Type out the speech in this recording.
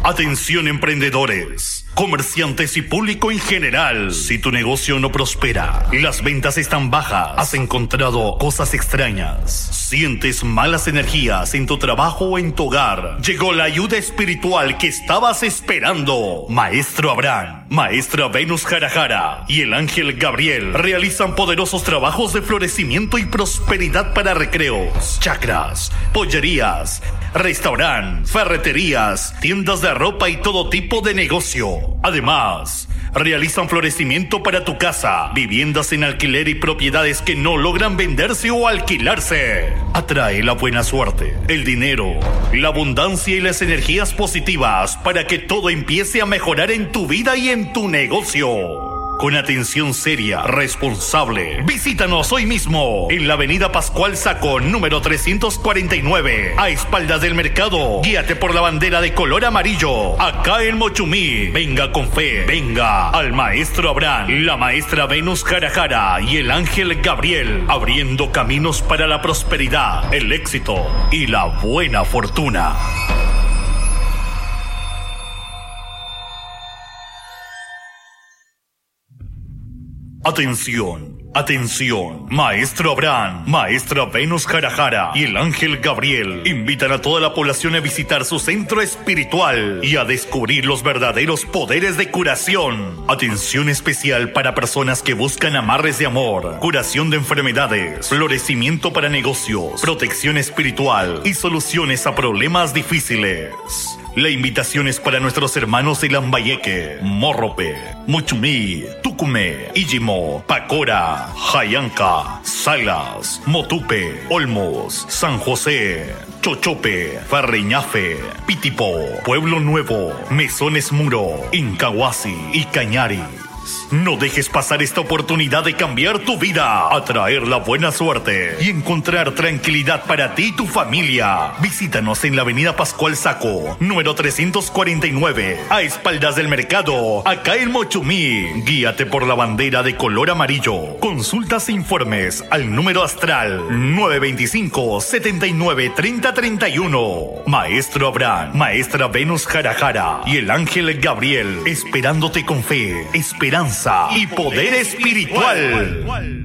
Atención emprendedores, comerciantes y público en general. Si tu negocio no prospera, las ventas están bajas, has encontrado cosas extrañas, sientes malas energías en tu trabajo o en tu hogar, llegó la ayuda espiritual que estabas esperando. Maestro Abraham, Maestra Venus Jarajara y el Ángel Gabriel realizan poderosos trabajos de florecimiento y prosperidad para recreos, chakras, pollerías, restaurant, ferreterías, tiendas de ropa y todo tipo de negocio. Además, realizan florecimiento para tu casa, viviendas en alquiler y propiedades que no logran venderse o alquilarse. Atrae la buena suerte, el dinero, la abundancia y las energías positivas para que todo empiece a mejorar en tu vida y en tu negocio. Con atención seria, responsable. Visítanos hoy mismo en la avenida Pascual Sacón, número 349, a espaldas del mercado. Guíate por la bandera de color amarillo, acá en Mochumí. Venga con fe, venga al Maestro Abraham, la Maestra Venus Jarajara y el Ángel Gabriel, abriendo caminos para la prosperidad, el éxito y la buena fortuna. Atención, atención, Maestro Abraham, Maestra Venus Jarajara y el Ángel Gabriel invitan a toda la población a visitar su centro espiritual y a descubrir los verdaderos poderes de curación. Atención especial para personas que buscan amarres de amor, curación de enfermedades, florecimiento para negocios, protección espiritual y soluciones a problemas difíciles. La invitación es para nuestros hermanos de Lambayeque, Morrope, Mochumí, Tucumé, Ijimo, Pacora, Jayanca, Salas, Motupe, Olmos, San José, Chochope, Ferreñafe, Pitipo, Pueblo Nuevo, Mesones Muro, Incahuasi y Cañari. No dejes pasar esta oportunidad de cambiar tu vida, atraer la buena suerte y encontrar tranquilidad para ti y tu familia. Visítanos en la avenida Pascual Saco, número 349, a espaldas del mercado, acá en Mochumí. Guíate por la bandera de color amarillo. Consultas e informes al número astral 925-793031. Maestro Abraham, Maestra Venus Jarajara y el Ángel Gabriel, esperándote con fe, esperanza y poder espiritual.